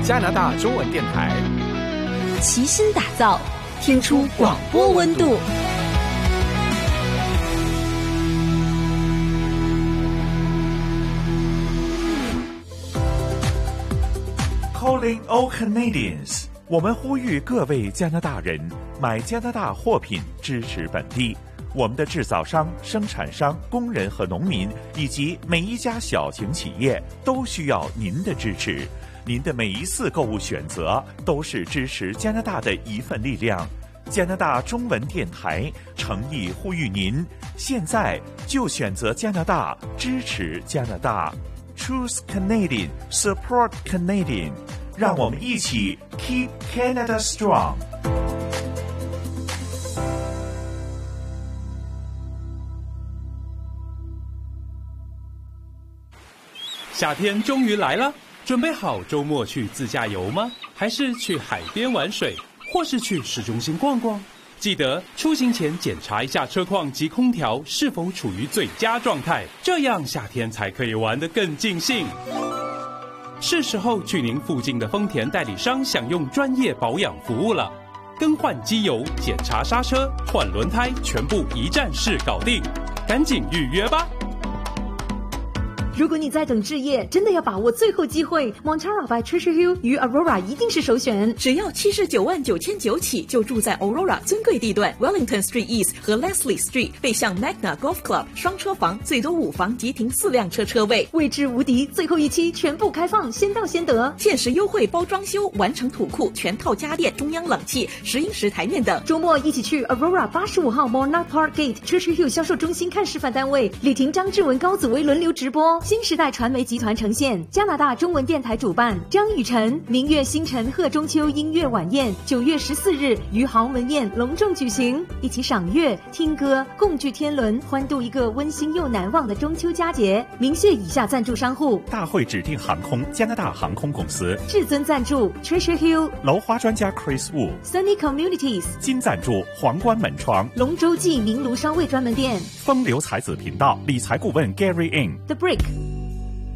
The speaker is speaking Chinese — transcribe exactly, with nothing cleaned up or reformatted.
加拿大中文电台， 齐心打造，听出广播温度。 Calling all Canadians， 我们呼吁各位加拿大人买加拿大货品，支持本地。我们的制造商、生产商、工人和农民，以及每一家小型企业都需要您的支持。您的每一次购物选择都是支持加拿大的一份力量。加拿大中文电台诚意呼吁您，现在就选择加拿大，支持加拿大。Choose Canadian, support Canadian， 让我们一起 Keep Canada Strong。 夏天终于来了，准备好周末去自驾游吗？还是去海边玩水，或是去市中心逛逛？记得出行前检查一下车况及空调是否处于最佳状态，这样夏天才可以玩得更尽兴。是时候去您附近的丰田代理商享用专业保养服务了，更换机油、检查刹车、换轮胎，全部一站式搞定，赶紧预约吧！ 如果你在等置业，真的要把握最后机会。Montara by Treasure Hill 与 Aurora 一定是首选， 只要七十九万九千九起，就住在 Aurora 尊贵地段 Wellington Street East 和 Leslie Street， 背向 Magna Golf Club， 双车房，最多五房，即停四辆车车位， 位置无敌。最后一期全部开放，先到先得， 限时优惠，包装修，完成土库，全套家电，中央冷气，石英石台面等。 周末一起去 Aurora 八十五号 Monarch Park Gate Treasure Hill 销售中心看示范单位，李婷、张志文、高子薇轮流直播。新时代传媒集团呈现，加拿大中文电台主办，张雨晨明月星辰贺中秋音乐晚宴，九月十四日于豪门宴隆重举行，一起赏月、听歌，共聚天伦，欢度一个温馨又难忘的中秋佳节。明谢以下赞助商户： 大会指定航空加拿大航空公司， 至尊赞助 Treasure Hill， 楼花专家 Chris Wu，Sunny Communities 金赞助皇冠门窗， 龙舟记名炉烧味专门店， 风流才子频道理财顾问 Gary In， The Brick